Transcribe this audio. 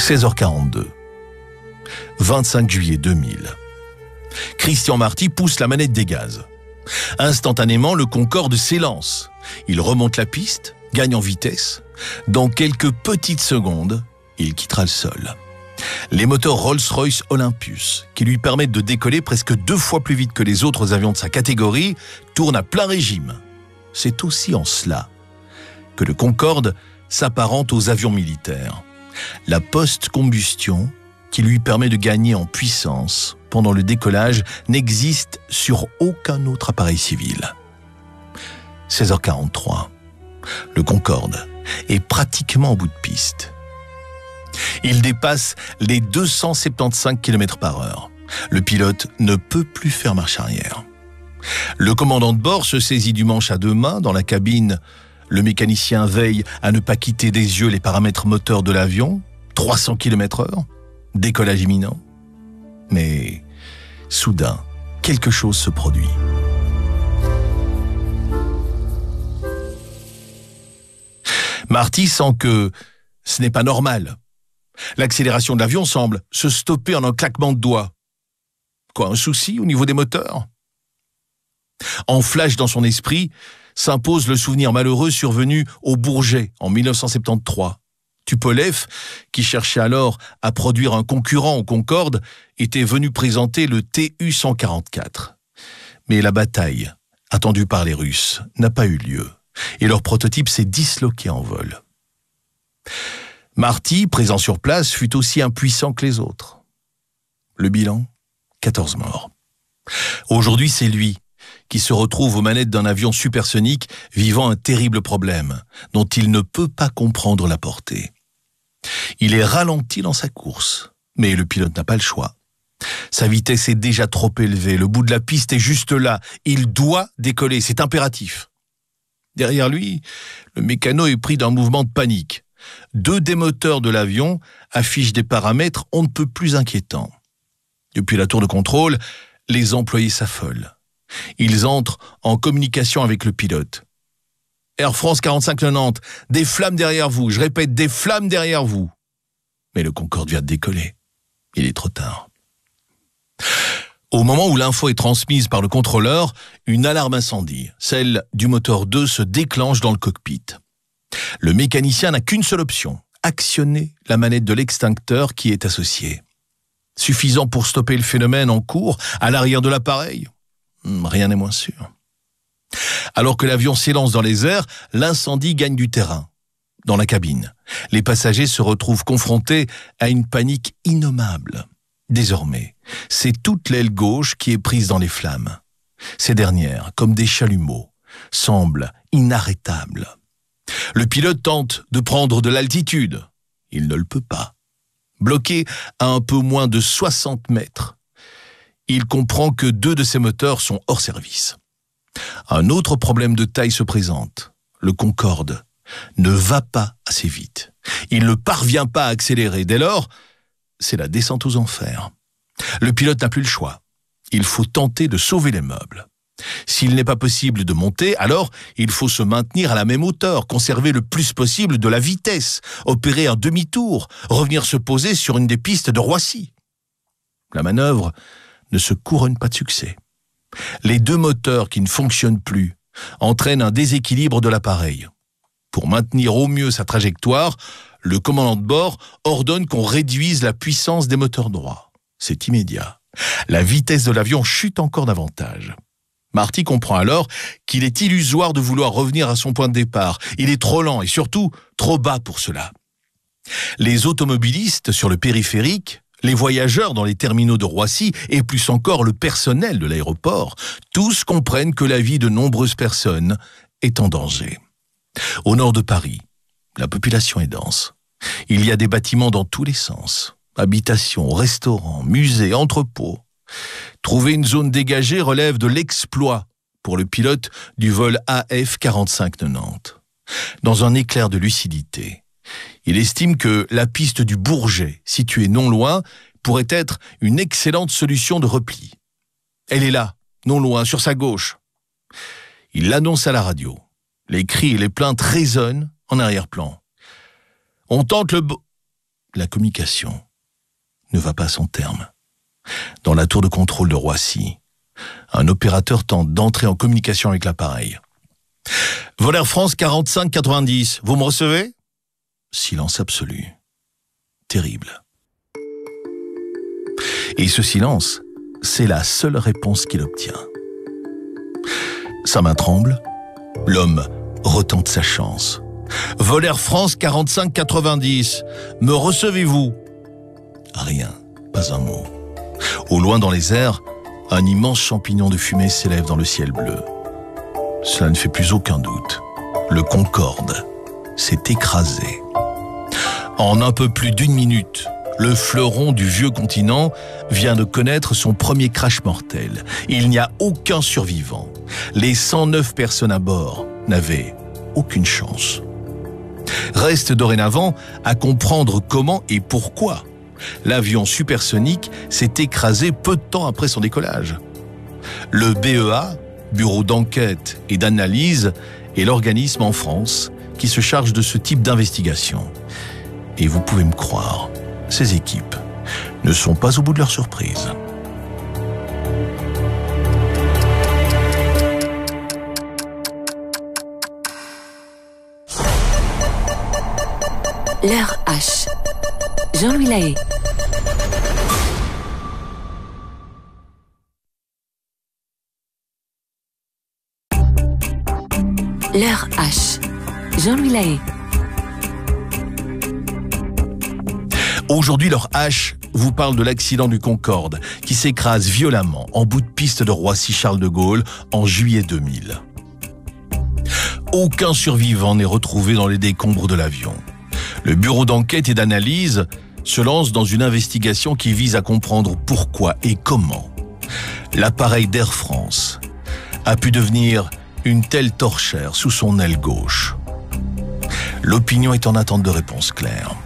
16h42. 25 juillet 2000. Christian Marty pousse la manette des gaz. Instantanément, le Concorde s'élance. Il remonte la piste, gagne en vitesse. Dans quelques petites secondes, il quittera le sol. Les moteurs Rolls-Royce Olympus, qui lui permettent de décoller presque 2 fois plus vite que les autres avions de sa catégorie, tournent à plein régime. C'est aussi en cela que le Concorde s'apparente aux avions militaires. La post-combustion, qui lui permet de gagner en puissance pendant le décollage, n'existe sur aucun autre appareil civil. 16h43. Le Concorde est pratiquement au bout de piste. Il dépasse les 275 km/h. Le pilote ne peut plus faire marche arrière. Le commandant de bord se saisit du manche à 2 mains dans la cabine. Le mécanicien veille à ne pas quitter des yeux les paramètres moteurs de l'avion. 300 km/h, décollage imminent. Mais soudain, quelque chose se produit. Marty sent que ce n'est pas normal. L'accélération de l'avion semble se stopper en un claquement de doigts. Quoi, un souci au niveau des moteurs ? En flash dans son esprit, s'impose le souvenir malheureux survenu au Bourget en 1973. Tupolev, qui cherchait alors à produire un concurrent au Concorde, était venu présenter le Tu-144. Mais la bataille, attendue par les Russes, n'a pas eu lieu et leur prototype s'est disloqué en vol. Marty, présent sur place, fut aussi impuissant que les autres. Le bilan, 14 morts. Aujourd'hui, c'est lui qui se retrouve aux manettes d'un avion supersonique vivant un terrible problème dont il ne peut pas comprendre la portée. Il est ralenti dans sa course, mais le pilote n'a pas le choix. Sa vitesse est déjà trop élevée, le bout de la piste est juste là. Il doit décoller, c'est impératif. Derrière lui, le mécano est pris d'un mouvement de panique. 2 des moteurs de l'avion affichent des paramètres on ne peut plus inquiétants. Depuis la tour de contrôle, les employés s'affolent. Ils entrent en communication avec le pilote. Air France 4590, des flammes derrière vous, je répète, des flammes derrière vous. Mais le Concorde vient de décoller. Il est trop tard. Au moment où l'info est transmise par le contrôleur, une alarme incendie, celle du moteur 2, se déclenche dans le cockpit. Le mécanicien n'a qu'une seule option, actionner la manette de l'extincteur qui est associée. Suffisant pour stopper le phénomène en cours à l'arrière de l'appareil ? Rien n'est moins sûr. Alors que l'avion s'élance dans les airs, l'incendie gagne du terrain. Dans la cabine, les passagers se retrouvent confrontés à une panique innommable. Désormais, c'est toute l'aile gauche qui est prise dans les flammes. Ces dernières, comme des chalumeaux, semblent inarrêtables. Le pilote tente de prendre de l'altitude. Il ne le peut pas. Bloqué à un peu moins de 60 mètres, il comprend que 2 de ses moteurs sont hors service. Un autre problème de taille se présente. Le Concorde ne va pas assez vite. Il ne parvient pas à accélérer. Dès lors, c'est la descente aux enfers. Le pilote n'a plus le choix. Il faut tenter de sauver les meubles. S'il n'est pas possible de monter, alors il faut se maintenir à la même hauteur, conserver le plus possible de la vitesse, opérer un demi-tour, revenir se poser sur une des pistes de Roissy. La manœuvre ne se couronne pas de succès. Les 2 moteurs qui ne fonctionnent plus entraînent un déséquilibre de l'appareil. Pour maintenir au mieux sa trajectoire, le commandant de bord ordonne qu'on réduise la puissance des moteurs droits. C'est immédiat. La vitesse de l'avion chute encore davantage. Marty comprend alors qu'il est illusoire de vouloir revenir à son point de départ. Il est trop lent et surtout trop bas pour cela. Les automobilistes sur le périphérique, les voyageurs dans les terminaux de Roissy et plus encore le personnel de l'aéroport, tous comprennent que la vie de nombreuses personnes est en danger. Au nord de Paris, la population est dense. Il y a des bâtiments dans tous les sens. Habitations, restaurants, musées, entrepôts. Trouver une zone dégagée relève de l'exploit pour le pilote du vol AF 4590. Dans un éclair de lucidité, il estime que la piste du Bourget, située non loin, pourrait être une excellente solution de repli. Elle est là, non loin, sur sa gauche. Il l'annonce à la radio. Les cris et les plaintes résonnent en arrière-plan. On tente la communication ne va pas à son terme. Dans la tour de contrôle de Roissy, un opérateur tente d'entrer en communication avec l'appareil. Vol Air France 4590, vous me recevez? Silence absolu. Terrible. Et ce silence, c'est la seule réponse qu'il obtient. Sa main tremble, l'homme retente sa chance. Vol Air France 4590, me recevez-vous? Rien, pas un mot. Au loin dans les airs, un immense champignon de fumée s'élève dans le ciel bleu. Cela ne fait plus aucun doute. Le Concorde s'est écrasé. En un peu plus d'une minute, le fleuron du vieux continent vient de connaître son premier crash mortel. Il n'y a aucun survivant. Les 109 personnes à bord n'avaient aucune chance. Reste dorénavant à comprendre comment et pourquoi l'avion supersonique s'est écrasé peu de temps après son décollage. Le BEA, Bureau d'enquête et d'analyse, est l'organisme en France qui se charge de ce type d'investigation. Et vous pouvez me croire, ces équipes ne sont pas au bout de leur surprise. L'heure H. Jean-Louis Lahaye. L'heure H. Jean-Louis Lahaye. Aujourd'hui, l'heure H vous parle de l'accident du Concorde qui s'écrase violemment en bout de piste de Roissy-Charles de Gaulle en juillet 2000. Aucun survivant n'est retrouvé dans les décombres de l'avion. Le bureau d'enquête et d'analyse se lance dans une investigation qui vise à comprendre pourquoi et comment l'appareil d'Air France a pu devenir une telle torchère sous son aile gauche. L'opinion est en attente de réponses claires.